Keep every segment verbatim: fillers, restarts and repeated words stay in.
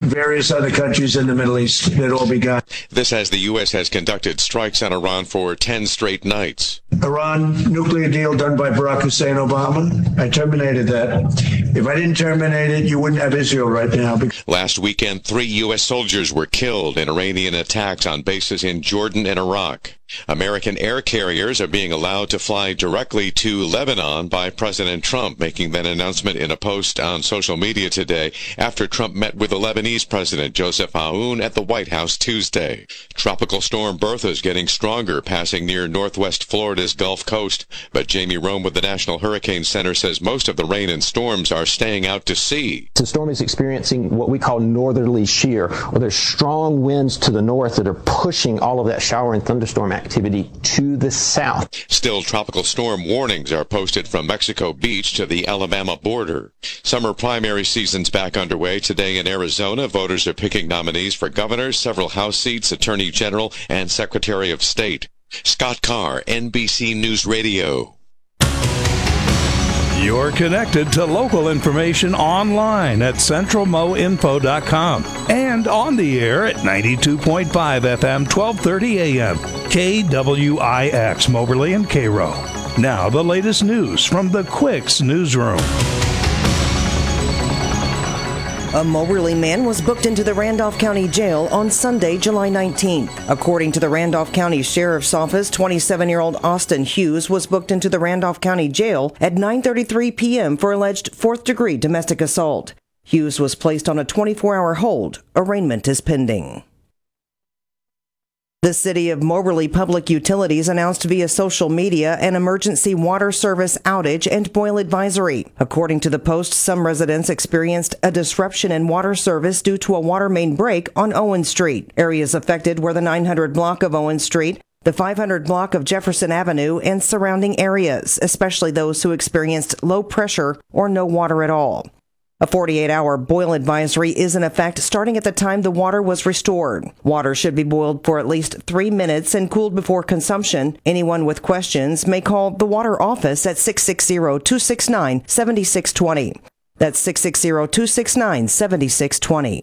various other countries in the Middle East. It all began. This as the U S has conducted strikes on Iran for ten straight nights. Iran nuclear deal done by Barack Hussein Obama. I terminated that. If I didn't terminate it, you wouldn't have Israel right now. Last weekend, three U S soldiers were killed in Iranian attacks on bases in Jordan and Iraq. American air carriers are being allowed to fly directly to Lebanon by President Trump, making that announcement in a post on social media today after Trump met with the Lebanese President Joseph Aoun at the White House Tuesday. Tropical storm Bertha is getting stronger, passing near northwest Florida's Gulf Coast. But Jamie Rome with the National Hurricane Center says most of the rain and storms are staying out to sea. The storm is experiencing what we call northerly shear, or there's strong winds to the north that are pushing all of that shower and thunderstorm activity to the south. Still, tropical storm warnings are posted from Mexico Beach to the Alabama border. Summer primary season's back underway. Today in Arizona, voters are picking nominees for governor, several House seats, Attorney General, and Secretary of State. Scott Carr, N B C News Radio. You're connected to local information online at central mo info dot com and on the air at ninety-two point five F M, twelve thirty A M, K W I X, Moberly and Cairo. Now the latest news from the Quicks newsroom. A Moberly man was booked into the Randolph County Jail on Sunday, July nineteenth. According to the Randolph County Sheriff's Office, twenty-seven-year-old Austin Hughes was booked into the Randolph County Jail at nine thirty-three p.m. for alleged fourth-degree domestic assault. Hughes was placed on a twenty-four hour hold. Arraignment is pending. The City of Moberly Public Utilities announced via social media an emergency water service outage and boil advisory. According to the Post, some residents experienced a disruption in water service due to a water main break on Owen Street. Areas affected were the nine hundred block of Owen Street, the five hundred block of Jefferson Avenue, and surrounding areas, especially those who experienced low pressure or no water at all. A forty-eight hour boil advisory is in effect starting at the time the water was restored. Water should be boiled for at least three minutes and cooled before consumption. Anyone with questions may call the water office at six six zero, two six nine, seven six two zero. That's six six zero, two six nine, seven six two zero.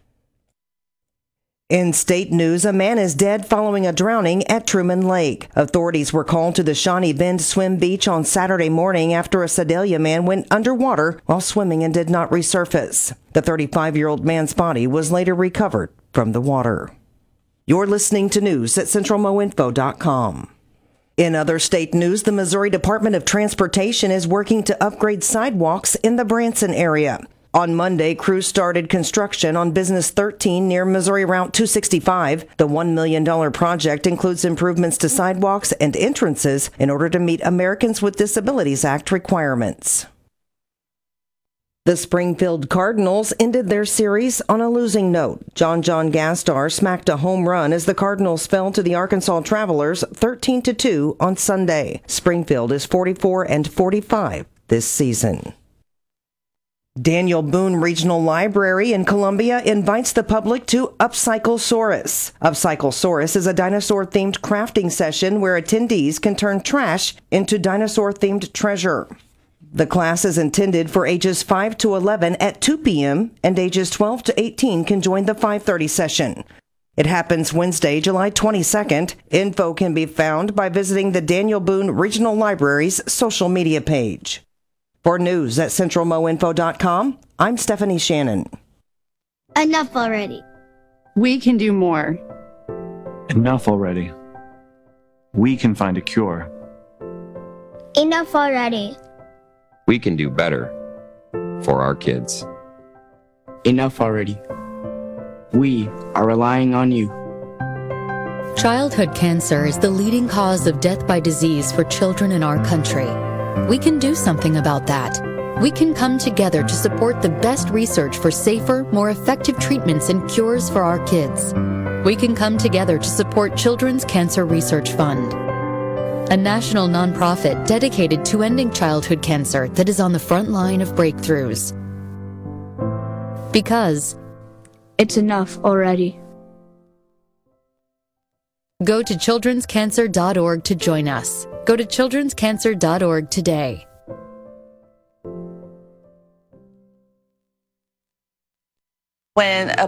In state news, a man is dead following a drowning at Truman Lake. Authorities were called to the Shawnee Bend Swim Beach on Saturday morning after a Sedalia man went underwater while swimming and did not resurface. The thirty-five-year-old man's body was later recovered from the water. You're listening to news at central mo info dot com. In other state news, the Missouri Department of Transportation is working to upgrade sidewalks in the Branson area. On Monday, crews started construction on Business thirteen near Missouri Route two sixty-five. The one million dollars project includes improvements to sidewalks and entrances in order to meet Americans with Disabilities Act requirements. The Springfield Cardinals ended their series on a losing note. John John Gastar smacked a home run as the Cardinals fell to the Arkansas Travelers thirteen to two on Sunday. Springfield is forty-four and forty-five this season. Daniel Boone Regional Library in Columbia invites the public to Upcyclesaurus. Upcyclesaurus is a dinosaur-themed crafting session where attendees can turn trash into dinosaur-themed treasure. The class is intended for ages five to eleven at two p.m. and ages twelve to eighteen can join the five thirty session. It happens Wednesday, July twenty-second. Info can be found by visiting the Daniel Boone Regional Library's social media page. For news at central mo info dot com, I'm Stephanie Shannon. Enough already. We can do more. Enough already. We can find a cure. Enough already. We can do better for our kids. Enough already. We are relying on you. Childhood cancer is the leading cause of death by disease for children in our country. We can do something about that. We can come together to support the best research for safer, more effective treatments and cures for our kids. We can come together to support Children's Cancer Research Fund, a national nonprofit dedicated to ending childhood cancer that is on the front line of breakthroughs. Because it's enough already. Go to children's cancer dot org to join us. Go to children's cancer dot org today. When a